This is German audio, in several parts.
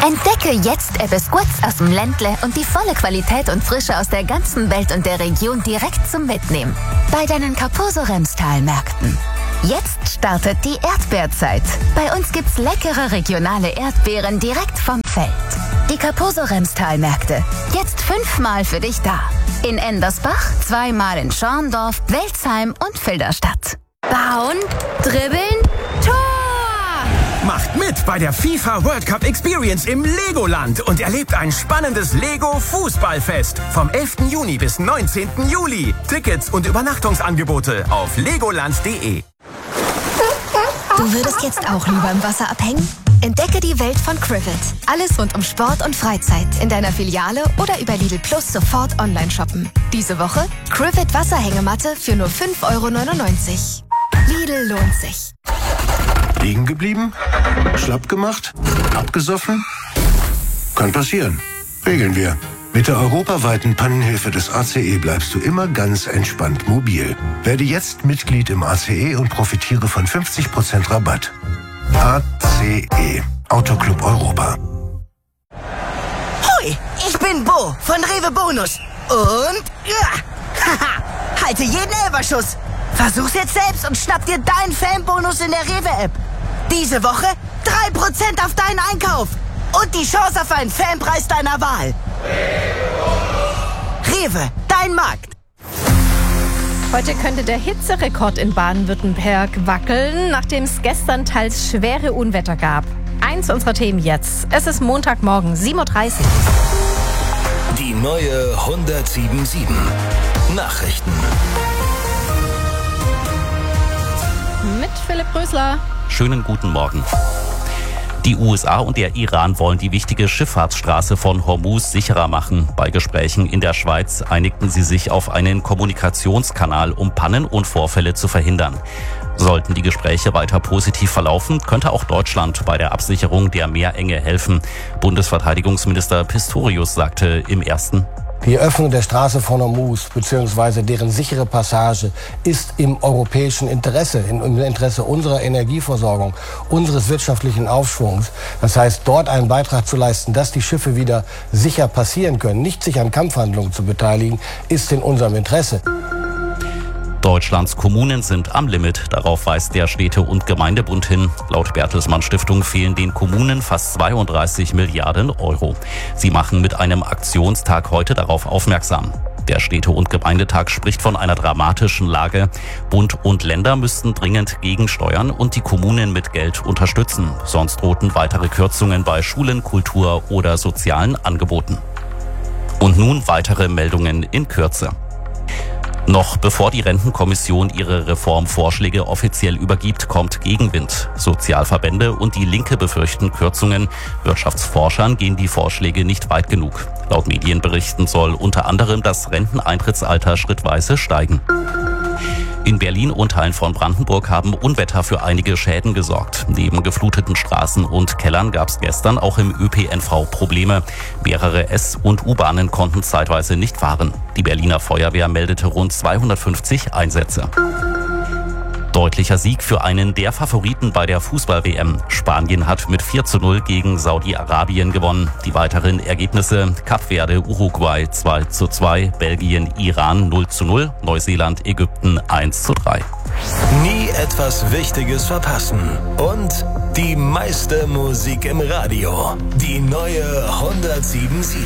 Entdecke jetzt Ebbe Squats aus dem Ländle und die volle Qualität und Frische aus der ganzen Welt und der Region direkt zum Mitnehmen. Bei deinen Carposo-Remstal-Märkten. Jetzt startet die Erdbeerzeit. Bei uns gibt's leckere regionale Erdbeeren direkt vom Feld. Die Carposo-Remstal-Märkte. Jetzt 5-mal für dich da. In Endersbach, 2-mal in Schorndorf, Welzheim und Filderstadt. Bauen, dribbeln, Tor! Macht mit bei der FIFA World Cup Experience im Legoland und erlebt ein spannendes Lego-Fußballfest vom 11. Juni bis 19. Juli. Tickets und Übernachtungsangebote auf legoland.de. Du würdest jetzt auch lieber im Wasser abhängen? Entdecke die Welt von Crivet. Alles rund um Sport und Freizeit. In deiner Filiale oder über Lidl Plus sofort online shoppen. Diese Woche Crivet Wasserhängematte für nur 5,99 €. Lidl lohnt sich. Liegen geblieben? Schlapp gemacht? Abgesoffen? Kann passieren. Regeln wir. Mit der europaweiten Pannenhilfe des ACE bleibst du immer ganz entspannt mobil. Werde jetzt Mitglied im ACE und profitiere von 50% Rabatt. ACE. Autoclub Europa. Hoi, ich bin Bo von Rewe Bonus. Und haha, halte jeden Elferschuss. Versuch's jetzt selbst und schnapp dir deinen Fanbonus in der Rewe-App. Diese Woche 3% auf deinen Einkauf. Und die Chance auf einen Fanpreis deiner Wahl. Rewe, dein Markt. Heute könnte der Hitzerekord in Baden-Württemberg wackeln, nachdem es gestern teils schwere Unwetter gab. Eins unserer Themen jetzt. Es ist Montagmorgen, 7:30 Uhr. Die neue 107.7 Nachrichten. Mit Philipp Rösler. Schönen guten Morgen. Die USA und der Iran wollen die wichtige Schifffahrtsstraße von Hormuz sicherer machen. Bei Gesprächen in der Schweiz einigten sie sich auf einen Kommunikationskanal, um Pannen und Vorfälle zu verhindern. Sollten die Gespräche weiter positiv verlaufen, könnte auch Deutschland bei der Absicherung der Meerenge helfen. Bundesverteidigungsminister Pistorius sagte im Ersten: Die Öffnung der Straße von Hormuz bzw. deren sichere Passage ist im europäischen Interesse, im Interesse unserer Energieversorgung, unseres wirtschaftlichen Aufschwungs. Das heißt, dort einen Beitrag zu leisten, dass die Schiffe wieder sicher passieren können, nicht sich an Kampfhandlungen zu beteiligen, ist in unserem Interesse. Deutschlands Kommunen sind am Limit. Darauf weist der Städte- und Gemeindebund hin. Laut Bertelsmann Stiftung fehlen den Kommunen fast 32 Milliarden €. Sie machen mit einem Aktionstag heute darauf aufmerksam. Der Städte- und Gemeindetag spricht von einer dramatischen Lage. Bund und Länder müssten dringend gegensteuern und die Kommunen mit Geld unterstützen. Sonst drohten weitere Kürzungen bei Schulen, Kultur oder sozialen Angeboten. Und nun weitere Meldungen in Kürze. Noch bevor die Rentenkommission ihre Reformvorschläge offiziell übergibt, kommt Gegenwind. Sozialverbände und die Linke befürchten Kürzungen. Wirtschaftsforschern gehen die Vorschläge nicht weit genug. Laut Medienberichten soll unter anderem das Renteneintrittsalter schrittweise steigen. In Berlin und Teilen von Brandenburg haben Unwetter für einige Schäden gesorgt. Neben gefluteten Straßen und Kellern gab es gestern auch im ÖPNV Probleme. Mehrere S- und U-Bahnen konnten zeitweise nicht fahren. Die Berliner Feuerwehr meldete rund 250 Einsätze. Deutlicher Sieg für einen der Favoriten bei der Fußball-WM. Spanien hat mit 4:0 gegen Saudi-Arabien gewonnen. Die weiteren Ergebnisse: Kap Verde, Uruguay 2:2, Belgien, Iran 0:0, Neuseeland, Ägypten 1:3. Nie etwas Wichtiges verpassen. Und die meiste Musik im Radio. Die neue 107.7.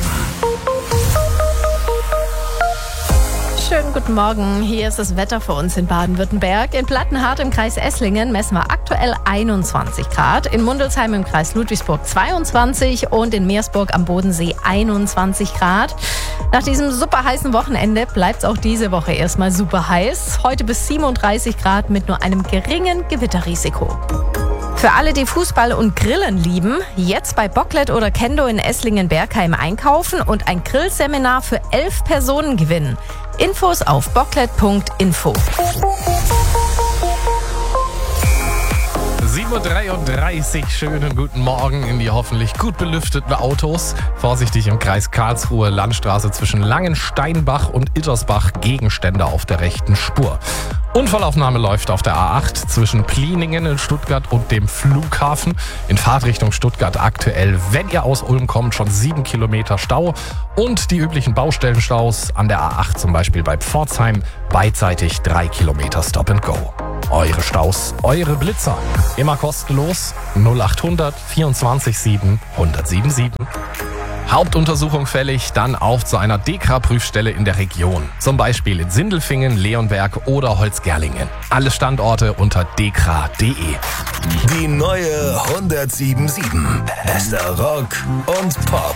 Schönen guten Morgen. Hier ist das Wetter für uns in Baden-Württemberg. In Plattenhardt im Kreis Esslingen messen wir aktuell 21 Grad. In Mundelsheim im Kreis Ludwigsburg 22 und in Meersburg am Bodensee 21 Grad. Nach diesem super heißen Wochenende bleibt es auch diese Woche erstmal super heiß. Heute bis 37 Grad mit nur einem geringen Gewitterrisiko. Für alle, die Fußball und Grillen lieben, jetzt bei Bocklet oder Kendo in Esslingen-Bergheim einkaufen und ein Grillseminar für 11 Personen gewinnen. Infos auf bocklet.info. 7:30 7.33 Uhr, schönen guten Morgen in die hoffentlich gut belüfteten Autos. Vorsichtig im Kreis Karlsruhe, Landstraße zwischen Langensteinbach und Ittersbach, Gegenstände auf der rechten Spur. Unfallaufnahme läuft auf der A8 zwischen Pliningen in Stuttgart und dem Flughafen. In Fahrtrichtung Stuttgart aktuell, wenn ihr aus Ulm kommt, schon 7 Kilometer Stau. Und die üblichen Baustellenstaus an der A8 zum Beispiel bei Pforzheim, beidseitig 3 Kilometer Stop and Go. Eure Staus, eure Blitzer. Immer kostenlos 0800 24 7 1077. Hauptuntersuchung fällig, dann auf zu einer DEKRA-Prüfstelle in der Region. Zum Beispiel in Sindelfingen, Leonberg oder Holzgerlingen. Alle Standorte unter dekra.de. Die neue 107.7. Bester Rock und Pop.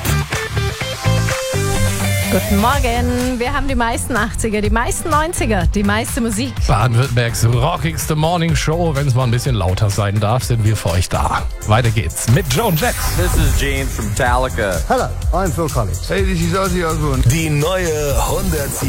Guten Morgen. Wir haben die meisten 80er, die meisten 90er, die meiste Musik. Baden-Württembergs rockigste Morning Show. Wenn es mal ein bisschen lauter sein darf, sind wir für euch da. Weiter geht's mit Joan Jett. This is James from Metallica. Hello, I'm Phil Collins. Hey, this is Ozzy Osbourne. Die neue 107.7.